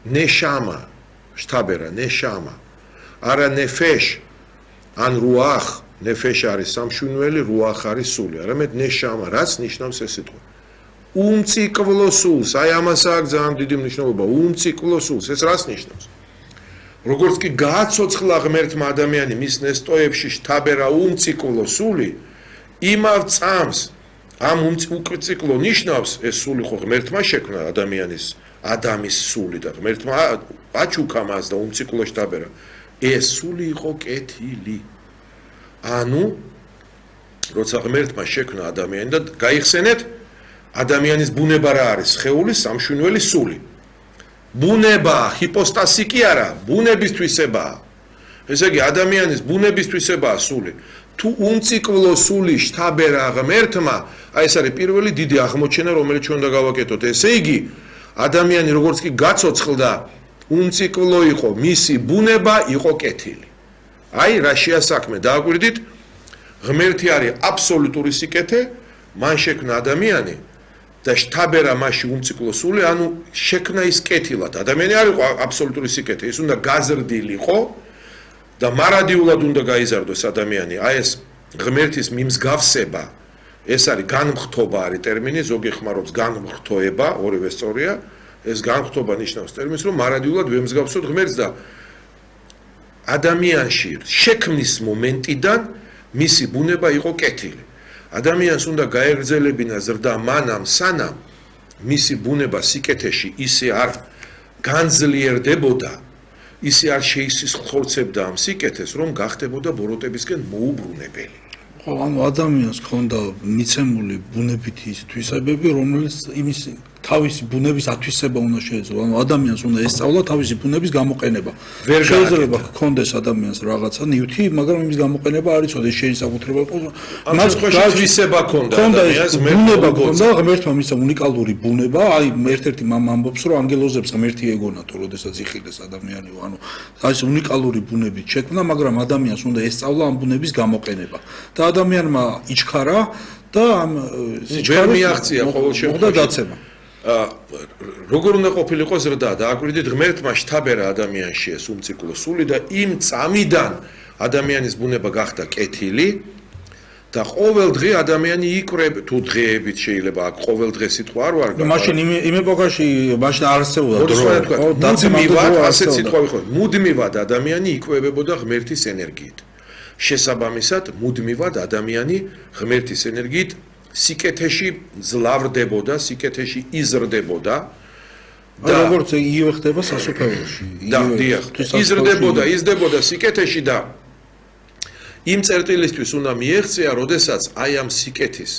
ნეშამა შთაბერა ნეშამა არა ნეფეშ ან რუახ ნეფეშ არის სამშვენელი რუახ არის სული არამედ ნეშამა რაც ნიშნავს ეს სიტყვა უმციკლო სულს აი ამას აქვს ძალიან დიდი მნიშვნელობა უმციკლო სულს ეს რას ნიშნავს როგორც კი გააცოცხლა ღმერთმა ადამიანი მის ნესტოებში შთაბერა უმციკლო სული იმავ წამს ამ უმციკლო ნიშნავს ეს სული ხო ღმერთმა შექმნა ადამიანის სული და ღმერთმა აჩუქა მას და უმციკლო შთაბერა ეს სული იყო კეთილი ანუ როცა ღმერთმა შექმნა ადამიანი და გაიხსენეთ ადამიანის ბუნება რა არის სხეულის სამშვენელი სული ბუნება ჰიპოსტასი კი არა ბუნებისთვისებაა ესე იგი ადამიანის ბუნებისთვისებაა სული თუ უმციკლო სული შთაბერა ღმერთმა აი ეს არის პირველი დიდი აღმოჩენა რომელიც ჩვენ უნდა გავაკეთოთ ესე იგი ადამიანი როგორც კი გაცოცხლდა უმციკლო იყო მისი ბუნება იყო კეთილი აი რა შეასაქმე დააკვირდით ღმერთი არის აბსოლუტური სიკეთე მან შექმნა ადამიანი და შთაბერა მასში უმციკლო სული ანუ შექმნა ის კეთილად ადამიანი არ იყო აბსოლუტური სიკეთე ის უნდა გაზრდილიყო და მარადიულად უნდა გაიზარდოს ადამიანი აი ეს ღმერთის მიმსგავსება ეს არის განმხთობა არის ტერმინი ზოგი ხმარობს განმხთოება ორივე სწორია ეს განმხთობა ნიშნავს ტერმინს რომ მარადიულად ვემსგავსოთ ღმერთს და ადამიანში შექმნის მომენტიდან მისი ბუნება იყო კეთილი ადამიანს უნდა გაეგრძელებინა ზრდა მანამ სანამ მისი ბუნება სიკეთეში ისე არ განძლიერდებოდა ისე არ შეისხლორცებდა ამ სიკეთეს რომ გახდებოდა ბოროტებისკენ მოუბრუნებელი ხო ანუ ადამიანს ქონდა მიცემული ბუნებითი ის თვისებები რომელიც იმის თავისი ბუნების ათვისება უნდა შეეძლო ანუ ადამიანს უნდა ესწავლა თავისი ბუნების გამოყენება ვერ შეიძლება ქონდეს ადამიანს რაღაცა ნივთი მაგრამ იმის გამოყენება არ იცოდა ეს შეისაკუთრება იყო მას ხოში თვისება ქონდა ადამიანს ბუნება ქონდა ღმერთმა მისცა უნიკალური ბუნება აი ერთ-ერთი მამ ამბობს რომ ანგელოზებს ღმერთი ეგონათო როდესაც იხილეს ადამიანიო ანუ ეს უნიკალური ბუნებით შექმნა მაგრამ ადამიანს უნდა ესწავლა ამ ბუნების გამოყენება და ადამიანმა იჩქარა და ამ ვერ მიაღწია ყოველ შემთხვევაში დაცემა როგორ უნდა ყოფილიყო ზრდა და აკვირდით ღმერთმა შთაბერა ადამიანში ეს უმციკლო სული და იმ წამიდან ადამიანის ბუნება გახდა კეთილი და ყოველ დღე ადამიანი იკვრება თუ დღეებით შეიძლება აქ ყოველ დღე სიტყვა არ ვარ მაშინ იმ ეპოქაში მაშინ არ არსებობდა დრო დაცემად ასეთ სიტყვები ხო მუდმივად ადამიანი იკვებებოდა ღმერთის ენერგიით შესაბამისად მუდმივად ადამიანი ღმერთის ენერგიით სიკეთეში ძლავრდებოდა, სიკეთეში იზრდებოდა და როგორც იგივე ხდება სასופეულში. იზრდებოდა სიკეთეში და იმ წერტილისთვის უნდა მიეღწია, როდესაც აი ამ სიკეთის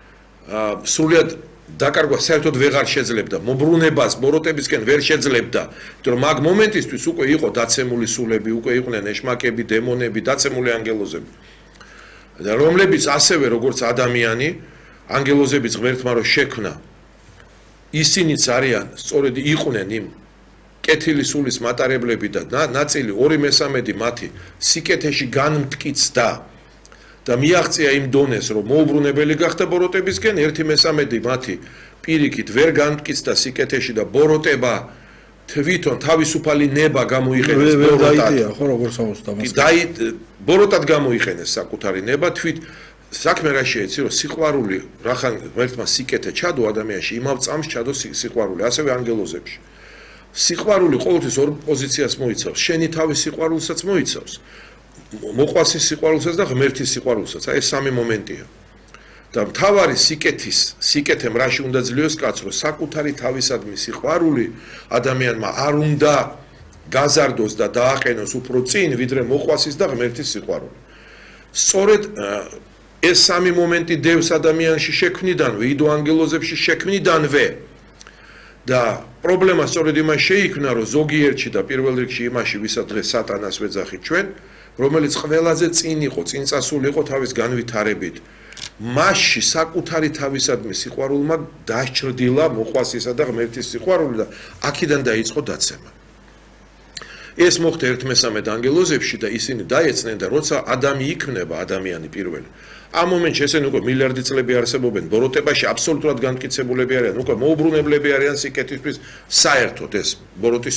სრულად დაკარგვა საერთოდ ვეღარ შეძლებდა, მობრუნებას ბოროტებისკენ ვერ შეძლებდა, იმიტომ რომ მაგ მომენტისთვის უკვე იყო დაცემული სულები, უკვე იყვნენ ეშმაკები, დემონები, დაცემული ანგელოზები. და რომლებიც ასევე როგორც ადამიანი ანგელოზებიც ღმერთმა რო შექმნა ისინიც არიან სწორედ იყვნენ იმ კეთილი სულის მატარებლები და ნაწილი 2/3 მათი სიკეთეში განმტკიცდა და მიაღწია იმ დონეს რომ მოუბრუნებელი გახდა ბოროტებისკენ 1/3 მათი პირიქით ვერ განმტკიცდა სიკეთეში და ბოროტება თვითონ თავისუფალი ნება გამოიყენეს ბოროტად ხო როგორც ამას ბოროტად გამოიყენეს საკუთარი ნება თვით საქმე რა შეეცი რომ სიყვარული რახან ღმერთმა სიკეთე ჩადო ადამიანში იმავ წამს ჩადო სიყვარული ასევე ანგელოზებში სიყვარული ყოველთვის ორ პოზიციას მოიცავს შენი თავის სიყვარულსაც მოიცავს მოყვასის სიყვარულსაც და ღმერთის სიყვარულსაც აი ეს სამი მომენტია და მთავარი სიკეთემ რაში უნდა ძლიოს კაცს რომ საკუთარი თავისადმი სიყვარული ადამიანმა არ უნდა გაზარდოს და დააყენოს უფრო წინ ვიდრე მოყვასის და ღმერთის სიყვარული სწორედ ეს სამი მომენტი დევს ადამიანში შექმნიდანვე იდო ანგელოზებში შექმნიდანვე და პრობლემა სწორედ იმას შეიქმნა რომ ზოგიერთში და პირველ რიგში იმაში ვისაც დღეს სატანას ვეძახით ჩვენ რომელიც ყველაზე წინ იყო წინწასული იყო თავის განვითარებით მასში საკუთარი თავისადმი სიყვარულმა დაჭრდილა მოყვასისა და ღმერთის სიყვარული და აქედან დაიწყო დაცემა ეს მოხდა 1/3 ანგელოზებში და ისინი დაეცნენ და როცა ადამი იქმნება ადამიანი პირველი ამ მომენტში ესენი უკვე მილიარდი წლები არსებობენ ბოროტებაში აბსოლუტურად განმტკიცებულები არიან უკვე მოუბრუნებლები არიან სიკეთისთვის საერთოდ ეს ბოროტის